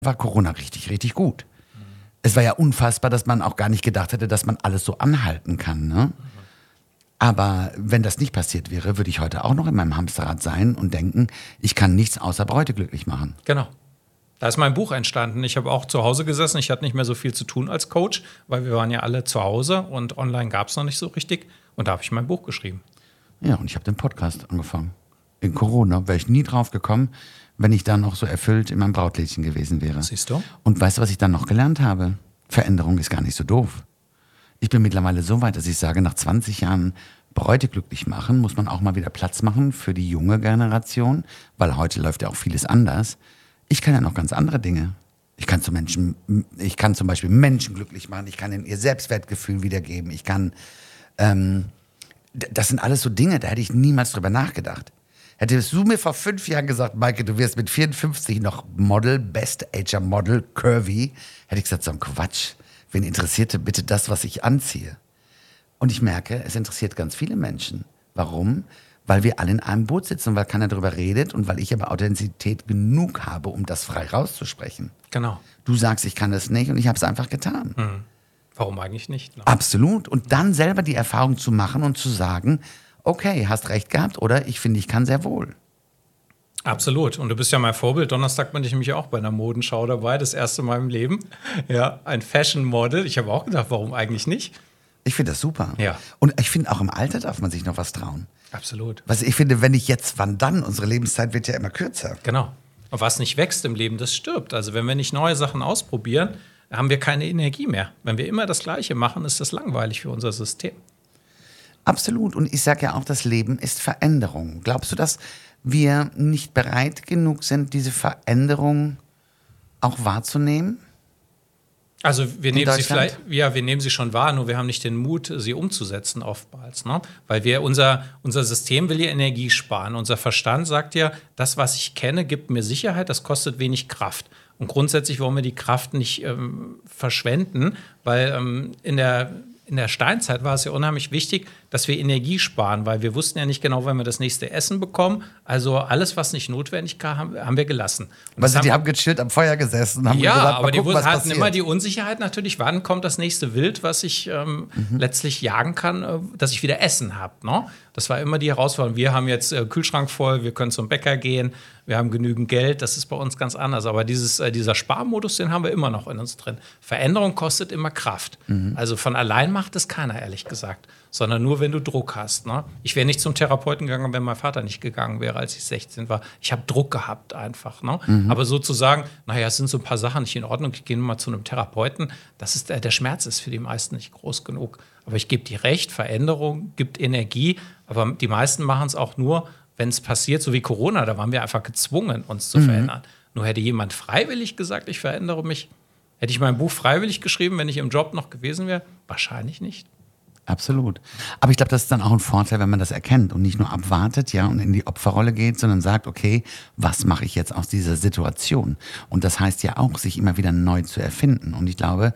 war Corona richtig, richtig gut. Es war ja unfassbar, dass man auch gar nicht gedacht hätte, dass man alles so anhalten kann. Ne? Aber wenn das nicht passiert wäre, würde ich heute auch noch in meinem Hamsterrad sein und denken, ich kann nichts außer Bräute glücklich machen. Genau. Da ist mein Buch entstanden. Ich habe auch zu Hause gesessen. Ich hatte nicht mehr so viel zu tun als Coach, weil wir waren ja alle zu Hause und online gab es noch nicht so richtig. Und da habe ich mein Buch geschrieben. Ja, und ich habe den Podcast angefangen. In Corona wäre ich nie drauf gekommen, wenn ich dann noch so erfüllt in meinem Brautlädchen gewesen wäre. Siehst du? Und weißt du, was ich dann noch gelernt habe? Veränderung ist gar nicht so doof. Ich bin mittlerweile so weit, dass ich sage, nach 20 Jahren Bräute glücklich machen, muss man auch mal wieder Platz machen für die junge Generation, weil heute läuft ja auch vieles anders. Ich kann ja noch ganz andere Dinge. Ich kann zum Beispiel Menschen glücklich machen, ich kann ihnen ihr Selbstwertgefühl wiedergeben, ich kann, das sind alles so Dinge, da hätte ich niemals drüber nachgedacht. Hättest du mir vor 5 Jahren gesagt, Maike, du wirst mit 54 noch Model, Best Ager Model, Curvy, hätte ich gesagt, so ein Quatsch. Wen interessierte bitte das, was ich anziehe? Und ich merke, es interessiert ganz viele Menschen. Warum? Weil wir alle in einem Boot sitzen und weil keiner darüber redet und weil ich aber Authentizität genug habe, um das frei rauszusprechen. Genau. Du sagst, ich kann das nicht und ich habe es einfach getan. Warum eigentlich nicht? Ne? Absolut. Und dann selber die Erfahrung zu machen und zu sagen, okay, hast recht gehabt oder ich finde, ich kann sehr wohl. Absolut. Und du bist ja mein Vorbild. Donnerstag bin ich nämlich auch bei einer Modenschau dabei, das erste Mal im Leben. Ja, ein Fashion Model. Ich habe auch gedacht, warum eigentlich nicht? Ich finde das super. Ja. Und ich finde, auch im Alter darf man sich noch was trauen. Absolut. Was ich finde, wenn nicht jetzt, wann dann? Unsere Lebenszeit wird ja immer kürzer. Genau. Und was nicht wächst im Leben, das stirbt. Also wenn wir nicht neue Sachen ausprobieren, haben wir keine Energie mehr. Wenn wir immer das Gleiche machen, ist das langweilig für unser System. Absolut. Und ich sage ja auch, das Leben ist Veränderung. Glaubst du, dass wir nicht bereit genug sind, diese Veränderung auch wahrzunehmen? Also wir nehmen sie Deutschland? wir nehmen sie schon wahr, nur wir haben nicht den Mut, sie umzusetzen oftmals. Ne? Weil unser System will ja Energie sparen. Unser Verstand sagt ja, das, was ich kenne, gibt mir Sicherheit, das kostet wenig Kraft. Und grundsätzlich wollen wir die Kraft nicht verschwenden, weil in der Steinzeit war es ja unheimlich wichtig, dass wir Energie sparen, weil wir wussten ja nicht genau, wann wir das nächste Essen bekommen. Also alles, was nicht notwendig war, haben wir gelassen. Und Die haben gechillt am Feuer gesessen und haben ja, gesagt, aber gucken, die was hatten passiert. immer die Unsicherheit natürlich, wann kommt das nächste Wild, was ich letztlich jagen kann, dass ich wieder Essen habe. Ne? Das war immer die Herausforderung. Wir haben jetzt Kühlschrank voll, wir können zum Bäcker gehen, wir haben genügend Geld, das ist bei uns ganz anders. Aber dieser Sparmodus, den haben wir immer noch in uns drin. Veränderung kostet immer Kraft. Also von allein macht es keiner, ehrlich gesagt. Sondern nur, wenn du Druck hast. Ne? Ich wäre nicht zum Therapeuten gegangen, wenn mein Vater nicht gegangen wäre, als ich 16 war. Ich habe Druck gehabt einfach. Ne? Aber sozusagen, naja, es sind so ein paar Sachen nicht in Ordnung, ich gehe mal zu einem Therapeuten. Der Schmerz ist für die meisten nicht groß genug. Aber ich gebe dir recht, Veränderung gibt Energie. Aber die meisten machen es auch nur, wenn es passiert, so wie Corona. Da waren wir einfach gezwungen, uns zu verändern. Nur hätte jemand freiwillig gesagt, ich verändere mich. Hätte ich mein Buch freiwillig geschrieben, wenn ich im Job noch gewesen wäre? Wahrscheinlich nicht. Absolut. Aber ich glaube, das ist dann auch ein Vorteil, wenn man das erkennt und nicht nur abwartet, ja, und in die Opferrolle geht, sondern sagt, okay, was mache ich jetzt aus dieser Situation? Und das heißt ja auch, sich immer wieder neu zu erfinden. Und ich glaube,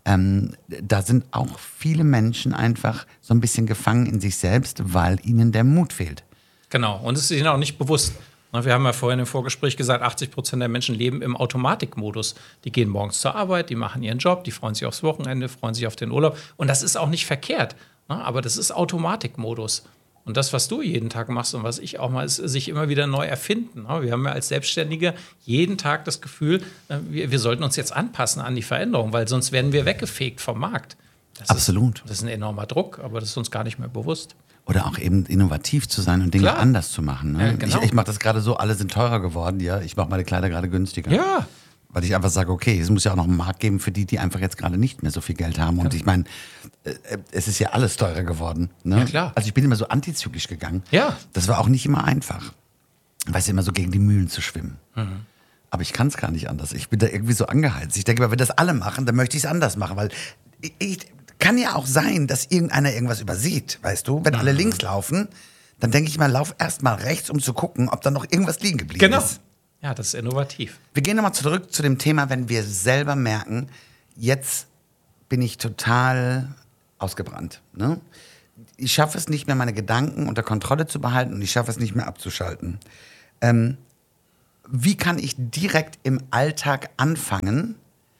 da sind auch viele Menschen einfach so ein bisschen gefangen in sich selbst, weil ihnen der Mut fehlt. Genau. Und es ist ihnen auch nicht bewusst. Wir haben ja vorhin im Vorgespräch gesagt, 80% der Menschen leben im Automatikmodus. Die gehen morgens zur Arbeit, die machen ihren Job, die freuen sich aufs Wochenende, freuen sich auf den Urlaub. Und das ist auch nicht verkehrt. Aber das ist Automatikmodus. Und das, was du jeden Tag machst und was ich auch mal, ist sich immer wieder neu erfinden. Wir haben ja als Selbstständige jeden Tag das Gefühl, wir sollten uns jetzt anpassen an die Veränderung, weil sonst werden wir weggefegt vom Markt. Absolut. Das ist ein enormer Druck, aber das ist uns gar nicht mehr bewusst. Oder auch eben innovativ zu sein und Dinge anders zu machen. Ne? Ja, genau. Ich mache das gerade so, alle sind teurer geworden, ja. Ich mache meine Kleider gerade günstiger. Ja. Weil ich einfach sage, okay, es muss ja auch noch einen Markt geben für die einfach jetzt gerade nicht mehr so viel Geld haben. Und ich meine, es ist ja alles teurer geworden. Ne? Ja, klar. Also ich bin immer so antizyklisch gegangen. Ja. Das war auch nicht immer einfach. Weißt du, immer so gegen die Mühlen zu schwimmen. Aber ich kann es gar nicht anders. Ich bin da irgendwie so angeheizt. Ich denke mal, wenn das alle machen, dann möchte ich es anders machen. Weil ich kann ja auch sein, dass irgendeiner irgendwas übersieht, weißt du? Wenn alle links laufen, dann denke ich mal, lauf erst mal rechts, um zu gucken, ob da noch irgendwas liegen geblieben ist. Ja, das ist innovativ. Wir gehen nochmal zurück zu dem Thema, wenn wir selber merken, jetzt bin ich total ausgebrannt. Ne? Ich schaffe es nicht mehr, meine Gedanken unter Kontrolle zu behalten und ich schaffe es nicht mehr abzuschalten. wie kann ich direkt im Alltag anfangen,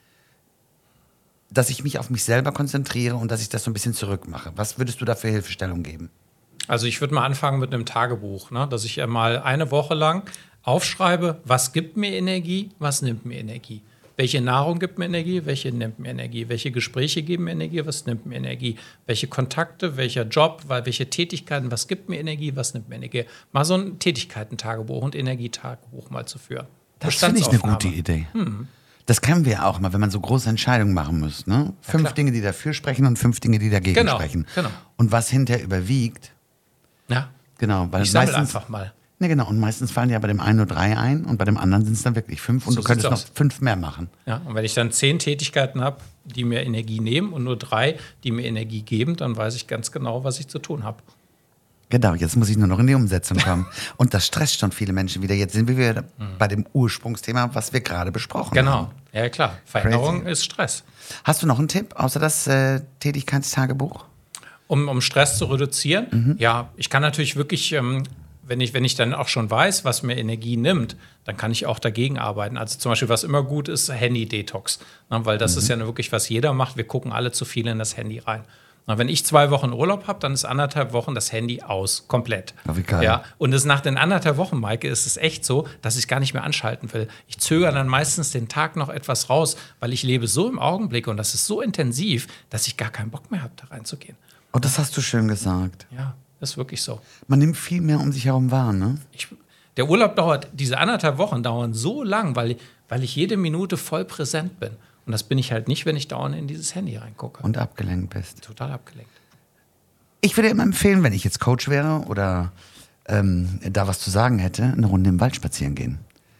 dass ich mich auf mich selber konzentriere und dass ich das so ein bisschen zurückmache? Was würdest du da für Hilfestellung geben? Also ich würde mal anfangen mit einem Tagebuch, ne? Dass ich mal eine Woche lang aufschreibe, was gibt mir Energie, was nimmt mir Energie. Welche Nahrung gibt mir Energie, welche nimmt mir Energie. Welche Gespräche geben mir Energie, was nimmt mir Energie. Welche Kontakte, welcher Job, welche Tätigkeiten, was gibt mir Energie, was nimmt mir Energie. Mal so ein Tätigkeitentagebuch und Energietagebuch mal zu führen. Das finde ich eine gute Idee. Das kennen wir auch mal, wenn man so große Entscheidungen machen muss. Ne? 5 Dinge, die dafür sprechen und 5 Dinge, die dagegen sprechen. Genau. Und was hinterher überwiegt. Ja. Genau, weil Ich sammle einfach mal. Ne, genau. Und meistens fallen ja bei dem einen nur 3 ein und bei dem anderen sind es dann wirklich 5 und So du könntest noch sieht's aus. 5 mehr machen. Ja, und wenn ich dann 10 Tätigkeiten habe, die mir Energie nehmen und nur 3, die mir Energie geben, dann weiß ich ganz genau, was ich zu tun habe. Genau, jetzt muss ich nur noch in die Umsetzung kommen. Und das stresst schon viele Menschen wieder. Jetzt sind wir wieder bei dem Ursprungsthema, was wir gerade besprochen haben. Genau, ja klar. Veränderung ist Stress. Hast du noch einen Tipp, außer das Tätigkeitstagebuch? Um Stress zu reduzieren, ja, ich kann natürlich wirklich, wenn ich dann auch schon weiß, was mir Energie nimmt, dann kann ich auch dagegen arbeiten. Also zum Beispiel, was immer gut ist, Handy-Detox. Ne, weil das ist ja wirklich, was jeder macht. Wir gucken alle zu viel in das Handy rein. Na, wenn ich 2 Wochen Urlaub habe, dann ist 1,5 Wochen das Handy aus, komplett. Oh, wie geil. Ja, und nach den 1,5 Wochen, Maike, ist es echt so, dass ich gar nicht mehr anschalten will. Ich zögere dann meistens den Tag noch etwas raus, weil ich lebe so im Augenblick und das ist so intensiv, dass ich gar keinen Bock mehr habe, da reinzugehen. Oh, das hast du schön gesagt. Ja, das ist wirklich so. Man nimmt viel mehr um sich herum wahr, ne? Der Urlaub dauert, diese 1,5 Wochen dauern so lang, weil ich jede Minute voll präsent bin. Und das bin ich halt nicht, wenn ich dauernd in dieses Handy reingucke. Und abgelenkt bist. Total abgelenkt. Ich würde immer empfehlen, wenn ich jetzt Coach wäre oder da was zu sagen hätte, eine Runde im Wald spazieren gehen.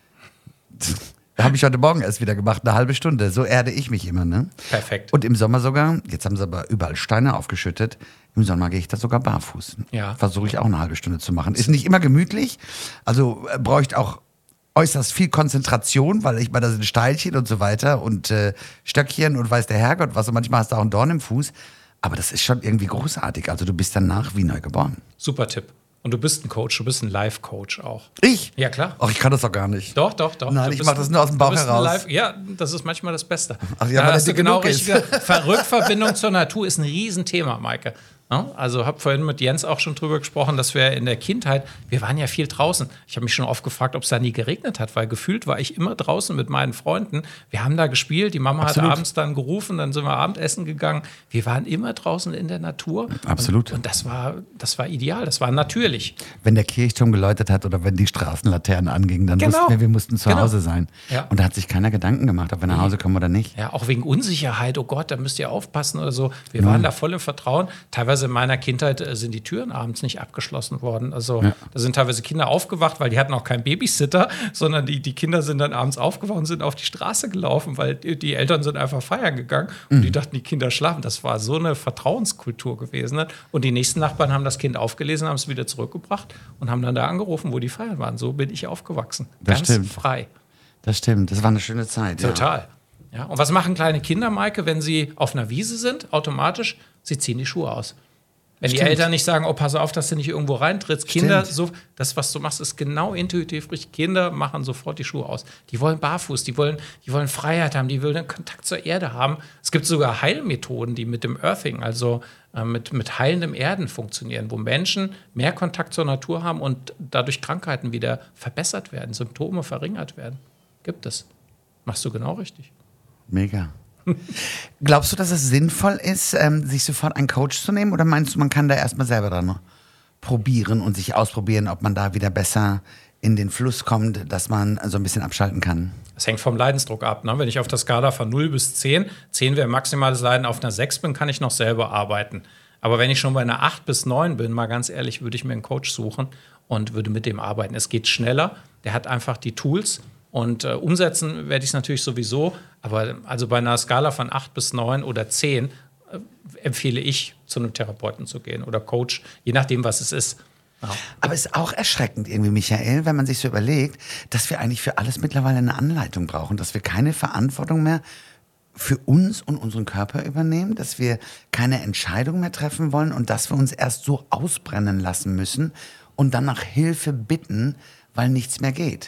Habe ich heute Morgen erst wieder gemacht, eine halbe Stunde. So erde ich mich immer, ne? Perfekt. Und im Sommer sogar, jetzt haben sie aber überall Steine aufgeschüttet, im Sommer gehe ich da sogar barfuß. Ja. Versuche ich auch eine halbe Stunde zu machen. Ist nicht immer gemütlich, also bräuchte auch äußerst viel Konzentration, weil da sind Steilchen und so weiter und Stöckchen und weiß der Herrgott was und manchmal hast du auch einen Dorn im Fuß. Aber das ist schon irgendwie großartig. Also du bist danach wie neu geboren. Super Tipp. Und du bist ein Coach, du bist ein Life-Coach auch. Ich? Ja, klar. Ach, ich kann das doch gar nicht. Doch. Nein, Du ich bist mache das nur aus dem Bauch du bist ein heraus. Ja, das ist manchmal das Beste. Ach ja, da weil der hast du dick genau genug ist. richtige Rückverbindung zur Natur ist ein Riesenthema, Maike. Ja, also habe vorhin mit Jens auch schon drüber gesprochen, dass wir in der Kindheit, wir waren ja viel draußen. Ich habe mich schon oft gefragt, ob es da nie geregnet hat, weil gefühlt war ich immer draußen mit meinen Freunden. Wir haben da gespielt, die Mama Absolut. hat abends dann gerufen, dann sind wir Abendessen gegangen. Wir waren immer draußen in der Natur. Absolut. Und das war ideal, das war natürlich. Wenn der Kirchturm geläutet hat oder wenn die Straßenlaternen angingen, dann Genau. wussten wir mussten zu Genau. Hause sein. Ja. Und da hat sich keiner Gedanken gemacht, ob wir nach Hause kommen oder nicht. Ja, auch wegen Unsicherheit, oh Gott, da müsst ihr aufpassen oder so. Wir waren da voll im Vertrauen. Teilweise in meiner Kindheit sind die Türen abends nicht abgeschlossen worden. Also da sind teilweise Kinder aufgewacht, weil die hatten auch keinen Babysitter, sondern die Kinder sind dann abends aufgewacht und sind auf die Straße gelaufen, weil die Eltern sind einfach feiern gegangen und die dachten, die Kinder schlafen. Das war so eine Vertrauenskultur gewesen. Ne? Und die nächsten Nachbarn haben das Kind aufgelesen, haben es wieder zurückgebracht und haben dann da angerufen, wo die feiern waren. So bin ich aufgewachsen. Das Ganz stimmt. frei. Das stimmt, das war eine schöne Zeit. Total. Ja. Und was machen kleine Kinder, Maike, wenn sie auf einer Wiese sind? Automatisch, sie ziehen die Schuhe aus. Wenn die Stimmt. Eltern nicht sagen, oh, pass auf, dass du nicht irgendwo reintrittst. Kinder, Stimmt. das, was du machst, ist genau intuitiv richtig. Kinder machen sofort die Schuhe aus. Die wollen barfuß, die wollen Freiheit haben, die wollen Kontakt zur Erde haben. Es gibt sogar Heilmethoden, die mit dem Earthing, also mit heilendem Erden funktionieren, wo Menschen mehr Kontakt zur Natur haben und dadurch Krankheiten wieder verbessert werden, Symptome verringert werden. Gibt es. Machst du genau richtig. Mega. Glaubst du, dass es sinnvoll ist, sich sofort einen Coach zu nehmen? Oder meinst du, man kann da erstmal selber dran probieren und sich ausprobieren, ob man da wieder besser in den Fluss kommt, dass man so ein bisschen abschalten kann? Das hängt vom Leidensdruck ab. Ne? Wenn ich auf der Skala von 0 bis 10, 10 wäre maximales Leiden, auf einer 6 bin, kann ich noch selber arbeiten. Aber wenn ich schon bei einer 8 bis 9 bin, mal ganz ehrlich, würde ich mir einen Coach suchen und würde mit dem arbeiten. Es geht schneller, der hat einfach die Tools. Und umsetzen werde ich es natürlich sowieso, aber also bei einer Skala von 8 bis 9 oder 10 empfehle ich, zu einem Therapeuten zu gehen oder Coach, je nachdem, was es ist. Ja. Aber es ist auch erschreckend irgendwie, Michael, wenn man sich so überlegt, dass wir eigentlich für alles mittlerweile eine Anleitung brauchen, dass wir keine Verantwortung mehr für uns und unseren Körper übernehmen, dass wir keine Entscheidung mehr treffen wollen und dass wir uns erst so ausbrennen lassen müssen und dann nach Hilfe bitten, weil nichts mehr geht.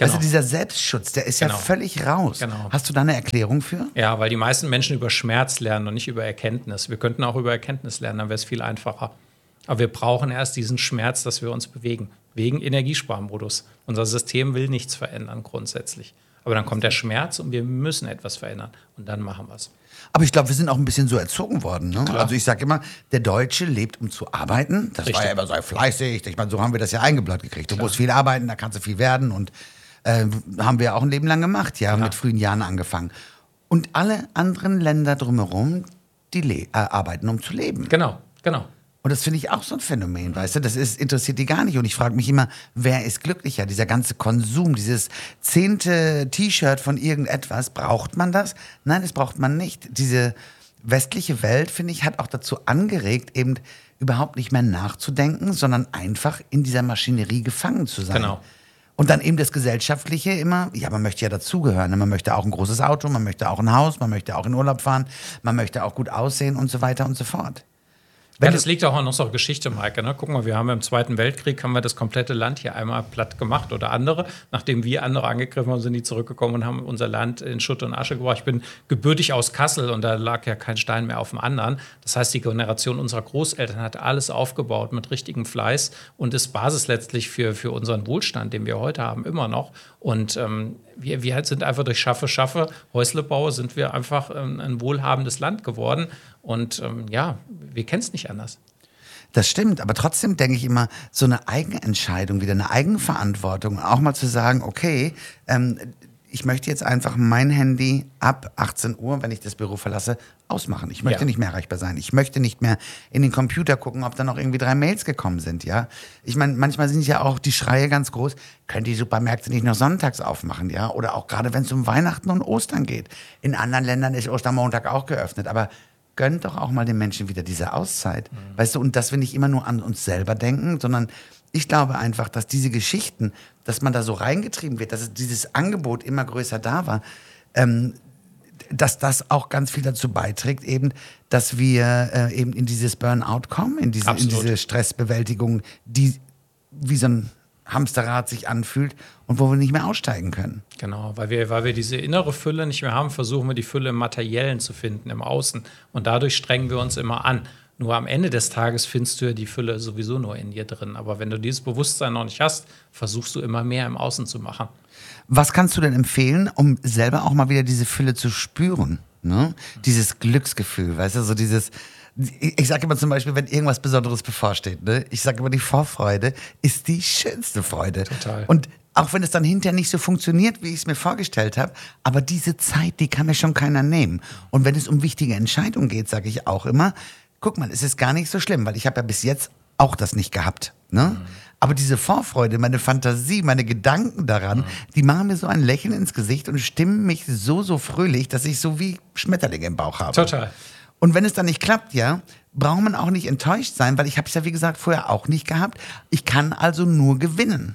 Also dieser Selbstschutz, der ist ja völlig raus. Genau. Hast du da eine Erklärung für? Ja, weil die meisten Menschen über Schmerz lernen und nicht über Erkenntnis. Wir könnten auch über Erkenntnis lernen, dann wäre es viel einfacher. Aber wir brauchen erst diesen Schmerz, dass wir uns bewegen. Wegen Energiesparmodus. Unser System will nichts verändern grundsätzlich. Aber dann kommt der Schmerz und wir müssen etwas verändern. Und dann machen wir es. Aber ich glaube, wir sind auch ein bisschen so erzogen worden. Ne? Also ich sage immer, der Deutsche lebt, um zu arbeiten. Das war ja immer, sei fleißig. Ich meine, so haben wir das ja eingebläut gekriegt. Du musst viel arbeiten, da kannst du viel werden. Und haben wir auch ein Leben lang gemacht, mit frühen Jahren angefangen. Und alle anderen Länder drumherum, die arbeiten, um zu leben. Genau. Und das finde ich auch so ein Phänomen, weißt du, interessiert die gar nicht. Und ich frage mich immer, wer ist glücklicher? Dieser ganze Konsum, dieses 10. T-Shirt von irgendetwas, braucht man das? Nein, das braucht man nicht. Diese westliche Welt, finde ich, hat auch dazu angeregt, eben überhaupt nicht mehr nachzudenken, sondern einfach in dieser Maschinerie gefangen zu sein. Genau. Und dann eben das Gesellschaftliche immer, man möchte ja dazugehören. Man möchte auch ein großes Auto, man möchte auch ein Haus, man möchte auch in Urlaub fahren, man möchte auch gut aussehen und so weiter und so fort. Das liegt auch an unserer Geschichte, Maike. Ne? Guck mal, wir haben im Zweiten Weltkrieg haben wir das komplette Land hier einmal platt gemacht oder andere. Nachdem wir andere angegriffen haben, sind die zurückgekommen und haben unser Land in Schutt und Asche gebracht. Ich bin gebürtig aus Kassel und da lag ja kein Stein mehr auf dem anderen. Das heißt, die Generation unserer Großeltern hat alles aufgebaut mit richtigem Fleiß und ist Basis letztlich für unseren Wohlstand, den wir heute haben, immer noch. Und wir sind einfach durch Schaffe, Häuslebau, sind wir einfach ein wohlhabendes Land geworden. Und wir kennen es nicht anders. Das stimmt, aber trotzdem denke ich immer, so eine Eigenentscheidung, wieder eine Eigenverantwortung, auch mal zu sagen, okay, ich möchte jetzt einfach mein Handy ab 18 Uhr, wenn ich das Büro verlasse, ausmachen. Ich möchte nicht mehr erreichbar sein. Ich möchte nicht mehr in den Computer gucken, ob da noch irgendwie 3 Mails gekommen sind, ja. Ich meine, manchmal sind ja auch die Schreie ganz groß, können die Supermärkte nicht noch sonntags aufmachen, ja? Oder auch gerade, wenn es um Weihnachten und Ostern geht. In anderen Ländern ist Ostermontag auch geöffnet, aber gönnt doch auch mal den Menschen wieder diese Auszeit. Weißt du, und dass wir nicht immer nur an uns selber denken, sondern ich glaube einfach, dass diese Geschichten, dass man da so reingetrieben wird, dass dieses Angebot immer größer da war, dass das auch ganz viel dazu beiträgt, eben, dass wir eben in dieses Burnout kommen, in diese Stressbewältigung, die wie so ein Hamsterrad sich anfühlt und wo wir nicht mehr aussteigen können. Genau, weil wir diese innere Fülle nicht mehr haben, versuchen wir die Fülle im Materiellen zu finden, im Außen. Und dadurch strengen wir uns immer an. Nur am Ende des Tages findest du ja die Fülle sowieso nur in dir drin. Aber wenn du dieses Bewusstsein noch nicht hast, versuchst du immer mehr im Außen zu machen. Was kannst du denn empfehlen, um selber auch mal wieder diese Fülle zu spüren? Ne? Dieses Glücksgefühl, weißt du, so dieses... Ich sage immer zum Beispiel, wenn irgendwas Besonderes bevorsteht, ne? Ich sage immer, die Vorfreude ist die schönste Freude. Total. Und auch wenn es dann hinterher nicht so funktioniert, wie ich es mir vorgestellt habe, aber diese Zeit, die kann mir schon keiner nehmen. Und wenn es um wichtige Entscheidungen geht, sage ich auch immer, guck mal, es ist gar nicht so schlimm, weil ich habe ja bis jetzt auch das nicht gehabt. Ne? Aber diese Vorfreude, meine Fantasie, meine Gedanken daran, die machen mir so ein Lächeln ins Gesicht und stimmen mich so fröhlich, dass ich so wie Schmetterlinge im Bauch habe. Total. Und wenn es dann nicht klappt, braucht man auch nicht enttäuscht sein, weil ich habe es ja, wie gesagt, vorher auch nicht gehabt. Ich kann also nur gewinnen.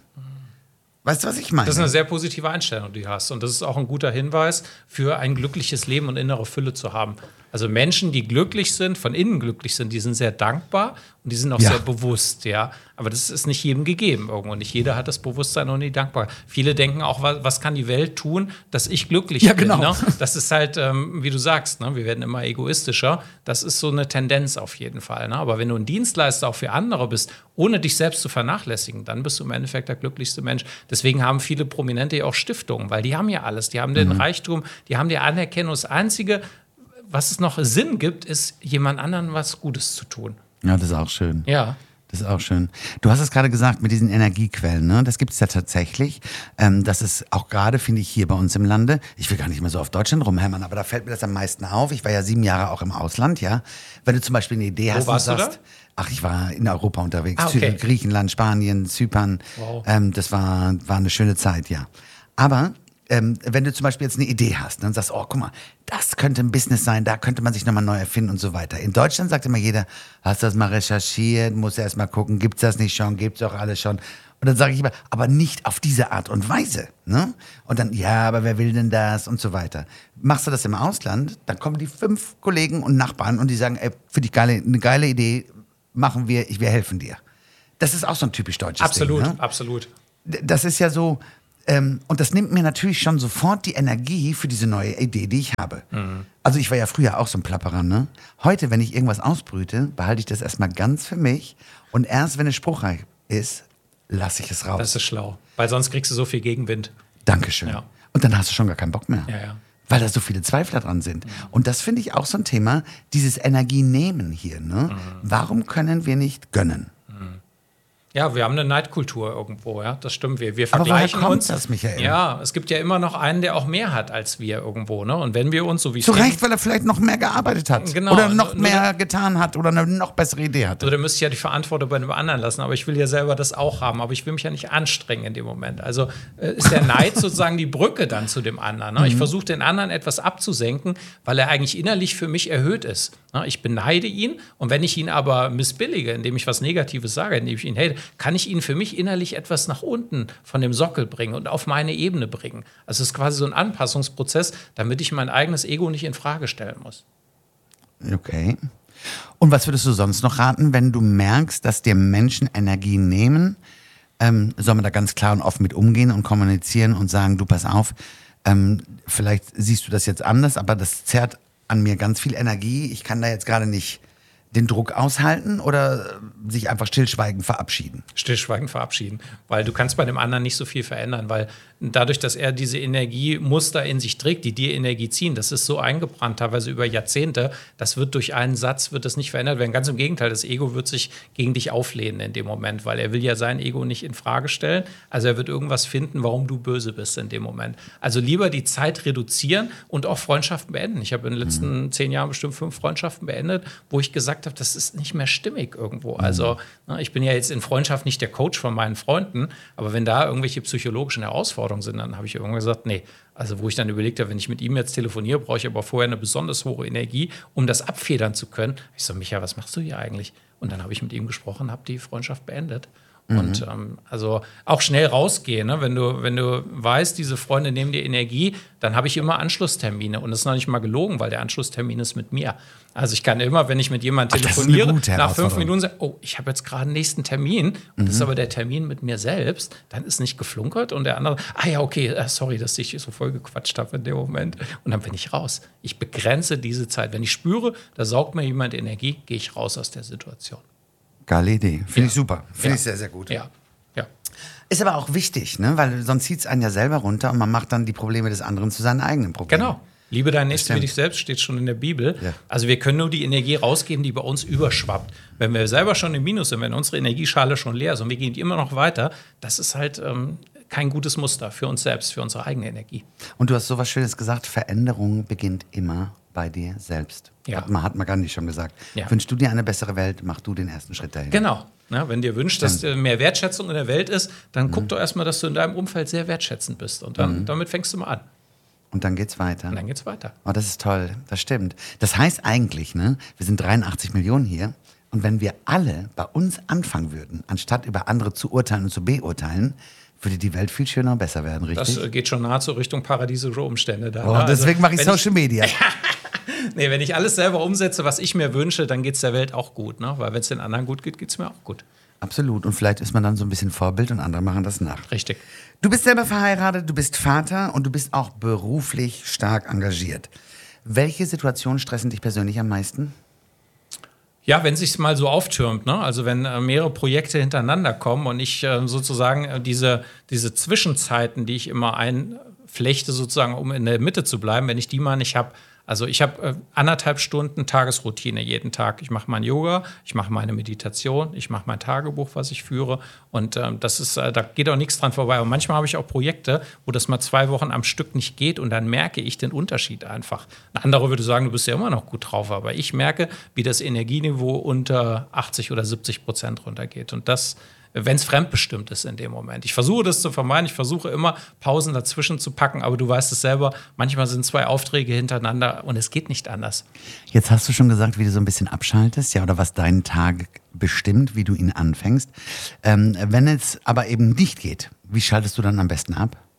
Weißt du, was ich meine? Das ist eine sehr positive Einstellung, die du hast. Und das ist auch ein guter Hinweis für ein glückliches Leben und innere Fülle zu haben. Also Menschen, die glücklich sind, von innen glücklich sind, die sind sehr dankbar und die sind auch sehr bewusst, ja. Aber das ist nicht jedem gegeben irgendwo. Nicht jeder hat das Bewusstsein und die Dankbarkeit. Viele denken auch, was kann die Welt tun, dass ich glücklich bin. Genau. Ne? Das ist halt, wie du sagst, ne? Wir werden immer egoistischer. Das ist so eine Tendenz auf jeden Fall. Ne? Aber wenn du ein Dienstleister auch für andere bist, ohne dich selbst zu vernachlässigen, dann bist du im Endeffekt der glücklichste Mensch. Deswegen haben viele Prominente ja auch Stiftungen, weil die haben ja alles. Die haben den Reichtum, die haben die Anerkennung. Das Einzige, was es noch Sinn gibt, ist, jemand anderen was Gutes zu tun. Ja, das ist auch schön. Ja. Das ist auch schön. Du hast es gerade gesagt mit diesen Energiequellen, ne? Das gibt es ja tatsächlich. Das ist auch gerade, finde ich, hier bei uns im Lande. Ich will gar nicht mehr so auf Deutschland rumhämmern, aber da fällt mir das am meisten auf. Ich war ja 7 Jahre auch im Ausland, ja. Wenn du zum Beispiel eine Idee hast Wo warst und du sagst, ach, ich war in Europa unterwegs. Okay. Griechenland, Spanien, Zypern. Wow. Das war eine schöne Zeit, ja. Aber wenn du zum Beispiel jetzt eine Idee hast, ne, und sagst, oh, guck mal, das könnte ein Business sein, da könnte man sich nochmal neu erfinden und so weiter. In Deutschland sagt immer jeder, hast du das mal recherchiert, musst erst mal gucken, gibt's das nicht schon, gibt's auch alles schon. Und dann sage ich immer, aber nicht auf diese Art und Weise. Ne? Und dann, ja, aber wer will denn das und so weiter. Machst du das im Ausland, dann kommen die 5 Kollegen und Nachbarn und die sagen, ey, finde ich eine geile Idee, machen wir helfen dir. Das ist auch so ein typisch deutsches Ding. Absolut. Das ist ja so, Und das nimmt mir natürlich schon sofort die Energie für diese neue Idee, die ich habe. Also ich war ja früher auch so ein Plapperer, ne? Heute, wenn ich irgendwas ausbrüte, behalte ich das erstmal ganz für mich. Und erst, wenn es spruchreich ist, lasse ich es raus. Das ist schlau, weil sonst kriegst du so viel Gegenwind. Dankeschön. Ja. Und dann hast du schon gar keinen Bock mehr. Ja. Weil da so viele Zweifler dran sind. Und das finde ich auch so ein Thema, dieses Energienehmen hier. Ne? Warum können wir nicht gönnen? Ja, wir haben eine Neidkultur irgendwo, ja, das stimmt. Wir Aber woher vergleichen kommt uns. das, Michael? Ja, es gibt ja immer noch einen, der auch mehr hat als wir irgendwo, ne? Und wenn wir uns, so wie Zu Recht, weil er vielleicht noch mehr gearbeitet hat. Genau. Oder noch mehr getan hat oder eine noch bessere Idee hatte. Oder müsste ich ja die Verantwortung bei einem anderen lassen, aber ich will ja selber das auch haben, aber ich will mich ja nicht anstrengen in dem Moment. Also ist der Neid sozusagen die Brücke dann zu dem anderen. Ne? Ich versuche den anderen etwas abzusenken, weil er eigentlich innerlich für mich erhöht ist. Ne? Ich beneide ihn und wenn ich ihn aber missbillige, indem ich was Negatives sage, indem ich ihn hate, kann ich ihn für mich innerlich etwas nach unten von dem Sockel bringen und auf meine Ebene bringen. Also es ist quasi so ein Anpassungsprozess, damit ich mein eigenes Ego nicht in Frage stellen muss. Okay. Und was würdest du sonst noch raten, wenn du merkst, dass dir Menschen Energie nehmen? Soll man da ganz klar und offen mit umgehen und kommunizieren und sagen, du pass auf, vielleicht siehst du das jetzt anders, aber das zerrt an mir ganz viel Energie. Ich kann da jetzt gerade nicht den Druck aushalten oder sich einfach stillschweigend verabschieden? Stillschweigend verabschieden, weil du kannst bei dem anderen nicht so viel verändern, weil dadurch, dass er diese Energiemuster in sich trägt, die dir Energie ziehen, das ist so eingebrannt, teilweise über Jahrzehnte, das wird durch einen Satz, wird das nicht verändert werden. Ganz im Gegenteil, das Ego wird sich gegen dich auflehnen in dem Moment, weil er will ja sein Ego nicht in Frage stellen, also er wird irgendwas finden, warum du böse bist in dem Moment. Also lieber die Zeit reduzieren und auch Freundschaften beenden. Ich habe in den letzten 10 Jahren bestimmt 5 Freundschaften beendet, wo ich gesagt habe, das ist nicht mehr stimmig irgendwo. Also ich bin ja jetzt in Freundschaft nicht der Coach von meinen Freunden, aber wenn da irgendwelche psychologischen Herausforderungen sind, dann habe ich irgendwann gesagt, nee. Also wo ich dann überlegt habe, wenn ich mit ihm jetzt telefoniere, brauche ich aber vorher eine besonders hohe Energie, um das abfedern zu können. Ich so, Micha, was machst du hier eigentlich? Und dann habe ich mit ihm gesprochen, habe die Freundschaft beendet. Und also auch schnell rausgehen, ne? Wenn du weißt, diese Freunde nehmen dir Energie, dann habe ich immer Anschlusstermine. Und das ist noch nicht mal gelogen, weil der Anschlusstermin ist mit mir. Also ich kann immer, wenn ich mit jemandem telefoniere, nach 5 Minuten sagen, oh, ich habe jetzt gerade einen nächsten Termin. Und das ist aber der Termin mit mir selbst. Dann ist nicht geflunkert und der andere, ja, okay, sorry, dass ich so voll gequatscht habe in dem Moment. Und dann bin ich raus. Ich begrenze diese Zeit. Wenn ich spüre, da saugt mir jemand Energie, gehe ich raus aus der Situation. Geile Idee. Finde ich super. Finde ich sehr, sehr gut. Ja. Ist aber auch wichtig, ne? Weil sonst zieht es einen ja selber runter und man macht dann die Probleme des anderen zu seinen eigenen Problemen. Genau. Liebe deinen Nächsten wie dich selbst, steht schon in der Bibel. Ja. Also wir können nur die Energie rausgeben, die bei uns überschwappt. Wenn wir selber schon im Minus sind, wenn unsere Energieschale schon leer ist und wir gehen immer noch weiter, das ist halt kein gutes Muster für uns selbst, für unsere eigene Energie. Und du hast so was Schönes gesagt, Veränderung beginnt immer bei dir selbst. Ja. Hat man Gandhi schon gesagt. Ja. Wünschst du dir eine bessere Welt, mach du den ersten Schritt dahin. Genau. Ja, wenn dir wünscht, dass mehr Wertschätzung in der Welt ist, dann guck doch erstmal, dass du in deinem Umfeld sehr wertschätzend bist. Und dann damit fängst du mal an. Und dann geht's weiter. Und dann geht's weiter. Oh, das ist toll, das stimmt. Das heißt eigentlich, ne, wir sind 83 Millionen hier. Und wenn wir alle bei uns anfangen würden, anstatt über andere zu urteilen und zu beurteilen, würde die Welt viel schöner und besser werden, richtig? Das geht schon nahezu Richtung paradiesische Umstände. Da, ne? Deswegen mache ich Social Media. Nee, wenn ich alles selber umsetze, was ich mir wünsche, dann geht es der Welt auch gut. Ne? Weil wenn es den anderen gut geht, geht es mir auch gut. Absolut. Und vielleicht ist man dann so ein bisschen Vorbild und andere machen das nach. Richtig. Du bist selber verheiratet, du bist Vater und du bist auch beruflich stark engagiert. Welche Situationen stressen dich persönlich am meisten? Ja, wenn es sich mal so auftürmt, ne? Also wenn mehrere Projekte hintereinander kommen und ich sozusagen diese Zwischenzeiten, die ich immer einflechte, sozusagen, um in der Mitte zu bleiben, wenn ich die mal nicht habe. Also ich habe 1,5 Stunden Tagesroutine jeden Tag. Ich mache mein Yoga, ich mache meine Meditation, ich mache mein Tagebuch, was ich führe. Und das ist, da geht auch nichts dran vorbei. Und manchmal habe ich auch Projekte, wo das mal 2 Wochen am Stück nicht geht und dann merke ich den Unterschied einfach. Ein anderer würde sagen, du bist ja immer noch gut drauf, aber ich merke, wie das Energieniveau unter 80 oder 70% runtergeht. Und das, wenn es fremdbestimmt ist in dem Moment. Ich versuche das zu vermeiden, ich versuche immer Pausen dazwischen zu packen, aber du weißt es selber, manchmal sind 2 Aufträge hintereinander und es geht nicht anders. Jetzt hast du schon gesagt, wie du so ein bisschen abschaltest, ja, oder was deinen Tag bestimmt, wie du ihn anfängst. Wenn es aber eben nicht geht, wie schaltest du dann am besten ab?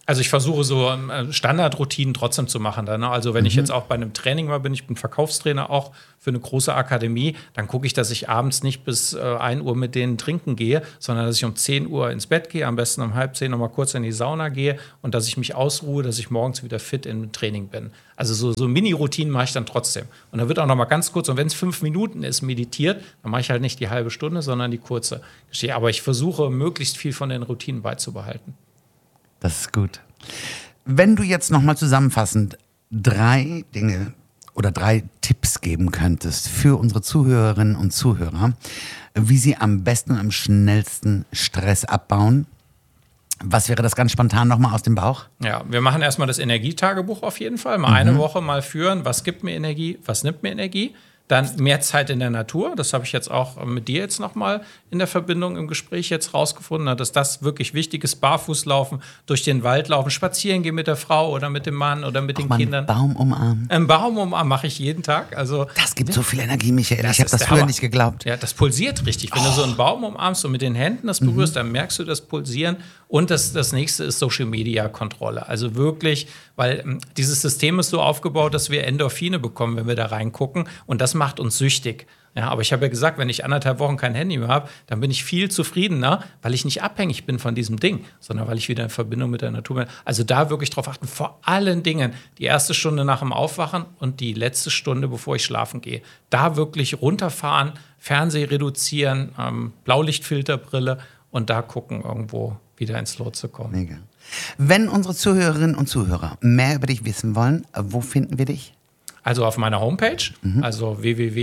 Also ich versuche so Standardroutinen trotzdem zu machen. Dann, ne? Also wenn ich jetzt auch bei einem Training mal bin, ich bin Verkaufstrainer auch für eine große Akademie, dann gucke ich, dass ich abends nicht bis 1 Uhr mit denen trinken gehe, sondern dass ich um 10 Uhr ins Bett gehe, am besten um 9:30 noch mal kurz in die Sauna gehe und dass ich mich ausruhe, dass ich morgens wieder fit im Training bin. Also so Mini-Routinen mache ich dann trotzdem. Und dann wird auch noch mal ganz kurz, und wenn es 5 Minuten ist, meditiert, dann mache ich halt nicht die halbe Stunde, sondern die kurze Geschichte. Aber ich versuche, möglichst viel von den Routinen beizubehalten. Das ist gut. Wenn du jetzt nochmal zusammenfassend 3 Dinge oder 3 Tipps geben könntest für unsere Zuhörerinnen und Zuhörer, wie sie am besten und am schnellsten Stress abbauen, was wäre das ganz spontan nochmal aus dem Bauch? Ja, wir machen erstmal das Energietagebuch auf jeden Fall. Mal eine Woche mal führen, was gibt mir Energie, was nimmt mir Energie. Dann mehr Zeit in der Natur. Das habe ich jetzt auch mit dir jetzt nochmal in der Verbindung im Gespräch jetzt rausgefunden, dass das wirklich wichtig ist. Barfuß laufen, durch den Wald laufen, spazieren gehen mit der Frau oder mit dem Mann oder mit den Kindern. Einen Baum umarmen. Einen Baum umarmen mache ich jeden Tag. Also, das gibt so viel Energie, Michael. Ich habe das früher nicht geglaubt. Ja, das pulsiert richtig. Wenn du so einen Baum umarmst und mit den Händen das berührst, dann merkst du das Pulsieren. Und das nächste ist Social-Media-Kontrolle. Also wirklich, weil dieses System ist so aufgebaut, dass wir Endorphine bekommen, wenn wir da reingucken. Und das macht uns süchtig. Ja, aber ich habe ja gesagt, wenn ich 1,5 Wochen kein Handy mehr habe, dann bin ich viel zufriedener, weil ich nicht abhängig bin von diesem Ding, sondern weil ich wieder in Verbindung mit der Natur bin. Also da wirklich drauf achten, vor allen Dingen die erste Stunde nach dem Aufwachen und die letzte Stunde, bevor ich schlafen gehe. Da wirklich runterfahren, Fernseh reduzieren, Blaulichtfilterbrille und da gucken, irgendwo wieder ins Lot zu kommen. Mega. Wenn unsere Zuhörerinnen und Zuhörer mehr über dich wissen wollen, wo finden wir dich? Also auf meiner Homepage, also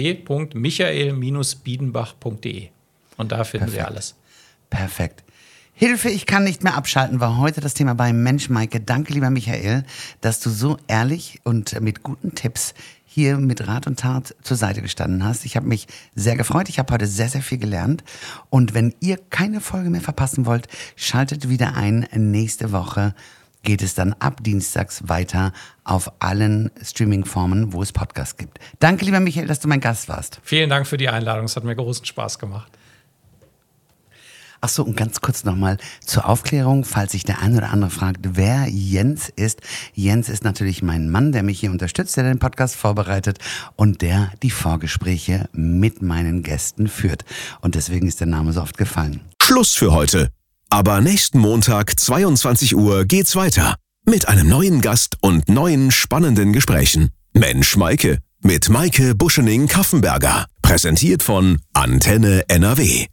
www.michael-biedenbach.de. Und da finden Sie alles. Perfekt. Hilfe, ich kann nicht mehr abschalten, war heute das Thema bei Mensch Maike. Danke, lieber Michael, dass du so ehrlich und mit guten Tipps hier mit Rat und Tat zur Seite gestanden hast. Ich habe mich sehr gefreut. Ich habe heute sehr, sehr viel gelernt. Und wenn ihr keine Folge mehr verpassen wollt, schaltet wieder ein. Nächste Woche geht es dann ab dienstags weiter auf allen Streaming-Formen, wo es Podcasts gibt. Danke, lieber Michael, dass du mein Gast warst. Vielen Dank für die Einladung. Es hat mir großen Spaß gemacht. Ach so, und ganz kurz nochmal zur Aufklärung, falls sich der eine oder andere fragt, wer Jens ist. Jens ist natürlich mein Mann, der mich hier unterstützt, der den Podcast vorbereitet und der die Vorgespräche mit meinen Gästen führt. Und deswegen ist der Name so oft gefallen. Schluss für heute. Aber nächsten Montag, 22 Uhr, geht's weiter. Mit einem neuen Gast und neuen spannenden Gesprächen. Mensch Maike. Mit Maike Buschening-Kaffenberger. Präsentiert von Antenne NRW.